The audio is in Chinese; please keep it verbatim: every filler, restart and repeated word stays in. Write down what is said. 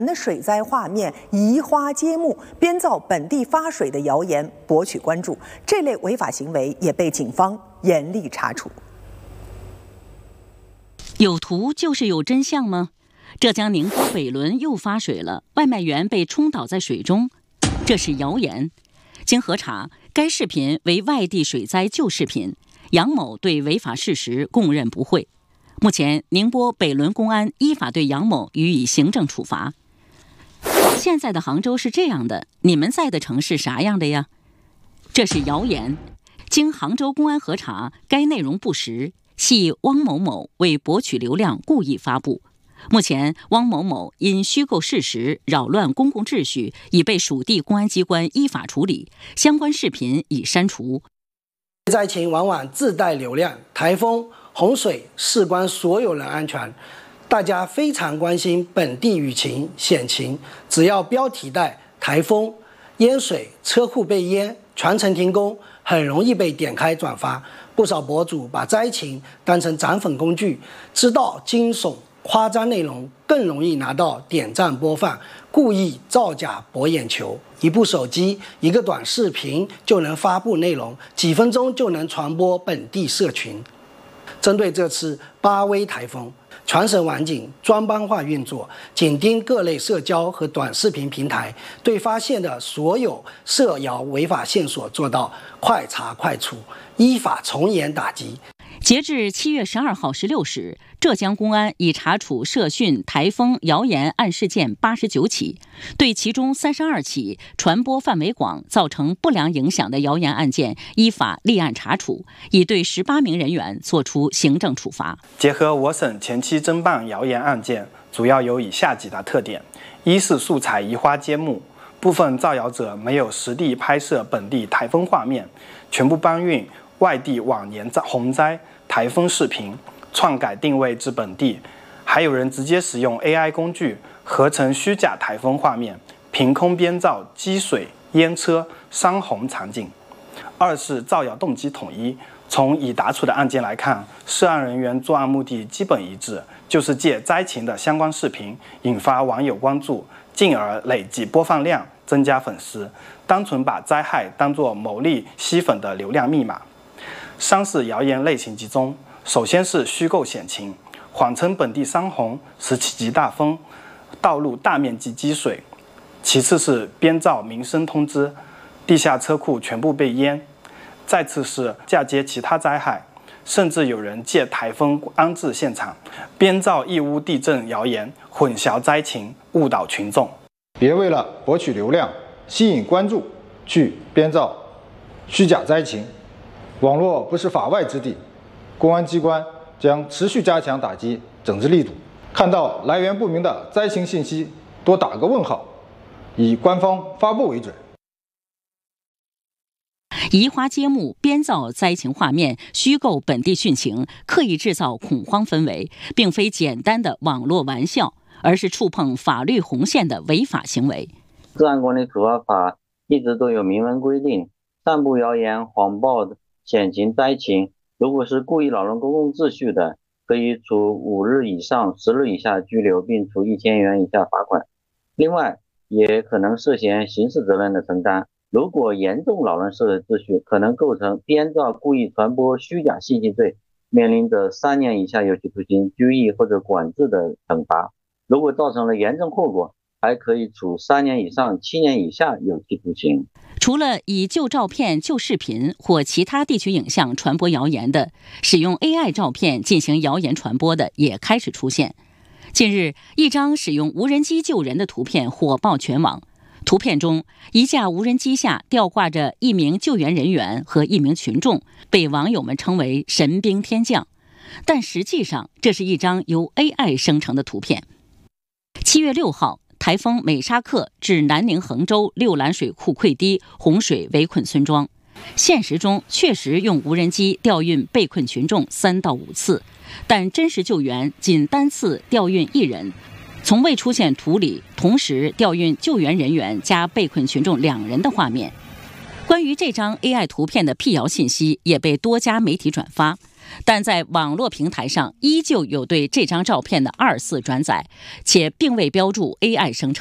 的水灾画面移花接木，编造本地发水的谣言，博取关注。这类违法行为也被警方严厉查处。 有图就是有真相吗？浙江宁波北仑又发水了，外卖员被冲倒在水中，这是谣言。经核查，该视频为外地水灾旧视频，杨某对违法事实供认不讳。目前，宁波北仑公安依法对杨某予以行政处罚。现在的杭州是这样的，你们在的城市啥样的呀？这是谣言。经杭州公安核查，该内容不实，系汪某某为博取流量故意发布。目前，汪某某因虚构事实、扰乱公共秩序，已被属地公安机关依法处理，相关视频已删除。 灾情往往自带流量，台风、洪水事关所有人安全。大家非常关心本地雨情险情，只要标题带台风、淹水、车库被淹、全程停工，很容易被点开转发。不少博主把灾情当成涨粉工具，知道惊悚夸张内容更容易拿到点赞播放，故意造假博眼球。一部手机、一个短视频就能发布内容，几分钟就能传播本地社群。针对这次巴威台风，全省网警专班化运作，紧盯各类社交和短视频平台，对发现的所有涉谣违法线索做到快查快处，依法从严打击。 截至七月十二号十六时，浙江公安已查处涉汛、台风、谣言案事件八十九起，对其中三十二起传播范围广、造成不良影响的谣言案件依法立案查处，已对十八名人员作出行政处罚。 结合我省前期侦办谣言案件，主要有以下几大特点：一是素材移花接木，部分造谣者没有实地拍摄本地台风画面，全部搬运外地往年洪灾、台风视频，篡改定位至本地；还有人直接使用 A I 工具合成虚假台风画面，凭空编造积水、淹车、伤洪场景。二是造谣动机统一，从已答处的案件来看，涉案人员作案目的基本一致，就是借灾情的相关视频引发网友关注，进而累计播放量，增加粉丝，单纯把灾害当作牟利吸粉的流量密码。三是谣言类型集中，首先是虚构险情，谎称本地山洪、十七级大风、道路大面积积水；其次是编造民生通知，地下车库全部被淹；再次是嫁接其他灾害，甚至有人借台风安置现场，编造义乌地震谣言，混淆灾情，误导群众。 别为了博取流量、吸引关注，去编造虚假灾情。网络不是法外之地，公安机关将持续加强打击整治力度。看到来源不明的灾情信息，多打个问号，以官方发布为准。 移花接木、编造灾情画面、虚构本地汛情，刻意制造恐慌氛围，并非简单的网络玩笑，而是触碰法律红线的违法行为。 治安管理处罚法一直都有明文规定，散布谣言、谎报的险情、灾情，如果是故意扰乱公共秩序的，可以处五日以上十日以下拘留，并处一千元以下罚款。另外，也可能涉嫌刑事责任的承担。如果严重扰乱社会秩序，可能构成编造、故意传播虚假信息罪，面临着三年以下有期徒刑、拘役或者管制的惩罚。如果造成了严重后果，还可以处三年以上七年以下有期徒刑。 除了以旧照片、旧视频或其他地区影像传播谣言的，使用 A I 照片进行谣言传播的也开始出现。近日，一张使用无人机救人的图片火爆全网。图片中，一架无人机下吊挂着一名救援人员和一名群众，被网友们称为神兵天降。但实际上，这是一张由 A I 生成的图片。七月六号，台风美沙克至南宁衡州六兰水库溃堤，洪水围困村庄。现实中确实用无人机调运被困群众三到五次，但真实救援仅单次调运一人，从未出现图里同时调运救援人员加被困群众两人的画面。关于这张 A I 图片的辟谣信息也被多家媒体转发， 但在网络平台上依旧有对这张照片的二次转载，且并未标注 A I 生成。